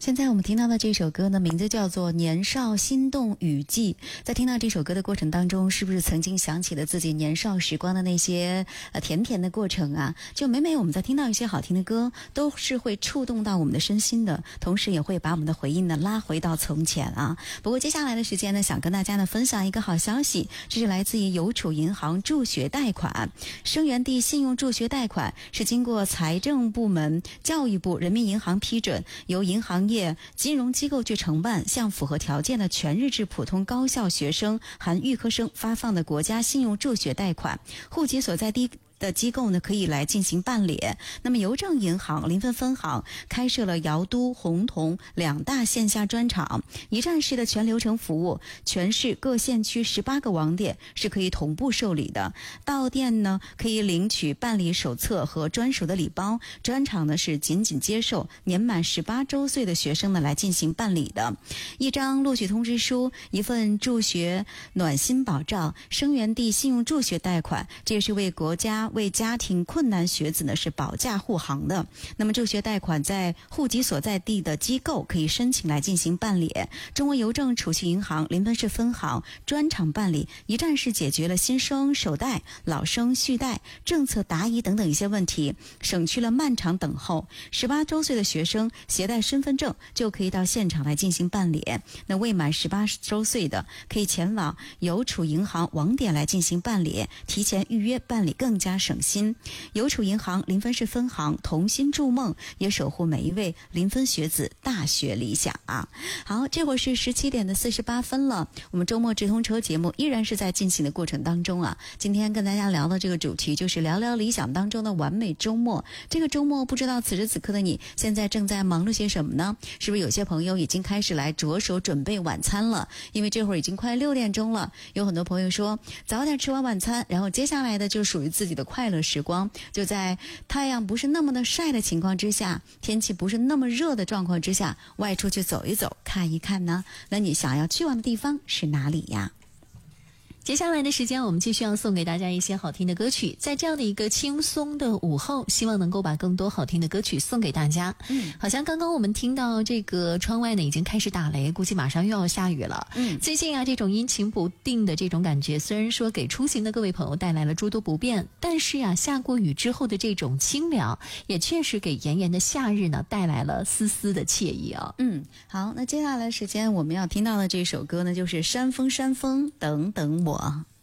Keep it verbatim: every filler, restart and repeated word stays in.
现在我们听到的这首歌呢，名字叫做《年少心动雨季》。在听到这首歌的过程当中，是不是曾经想起了自己年少时光的那些呃甜甜的过程啊？就每每我们在听到一些好听的歌，都是会触动到我们的身心的，同时也会把我们的回忆呢拉回到从前啊。不过接下来的时间呢，想跟大家呢分享一个好消息，这是来自于邮储银行助学贷款。生源地信用助学贷款是经过财政部门、教育部、人民银行批准，由银行业金融机构去承办，向符合条件的全日制普通高校学生含预科生发放的国家信用助学贷款，户籍所在地的机构呢可以来进行办理。那么邮政银行临汾分行开设了瑶都、洪桐两大线下专场，一站式的全流程服务，全市各县区十八个网点是可以同步受理的。到店呢可以领取办理手册和专属的礼包，专场呢是仅仅接受年满十八周岁的学生呢来进行办理的。一张录取通知书，一份助学暖心保障，生源地信用助学贷款，这也是为国家为家庭困难学子呢是保驾护航的。那么助学贷款在户籍所在地的机构可以申请来进行办理，中国邮政储蓄银行临汾市分行专场办理，一站式解决了新生首贷、老生续贷、政策答疑等等一些问题，省去了漫长等候。十八周岁的学生携带身份证就可以到现场来进行办理，那未满十八周岁的可以前往邮储银行网点来进行办理，提前预约办理更加省心。邮储银行临汾市分行同心筑梦，也守护每一位临汾学子大学理想啊！好，这会儿是十七点的四十八分了，我们周末直通车节目依然是在进行的过程当中啊。今天跟大家聊的这个主题就是聊聊理想当中的完美周末。这个周末不知道此时此刻的你现在正在忙碌些什么呢？是不是有些朋友已经开始来着手准备晚餐了？因为这会儿已经快六点钟了，有很多朋友说早点吃完晚餐，然后接下来的就属于自己的快乐时光，就在太阳不是那么的晒的情况之下，天气不是那么热的状况之下，外出去走一走看一看呢。那你想要去往的地方是哪里呀？ 接下来的时间我们继续要送给大家一些好听的歌曲，在这样的一个轻松的午后，希望能够把更多好听的歌曲送给大家。嗯，好像刚刚我们听到这个窗外呢已经开始打雷，估计马上又要下雨了。嗯，最近啊这种阴晴不定的这种感觉，虽然说给出行的各位朋友带来了诸多不便，但是啊下过雨之后的这种清凉，也确实给炎炎的夏日呢带来了丝丝的惬意啊。 嗯，好，那接下来的时间我们要听到的这首歌呢，就是山风山风等等我。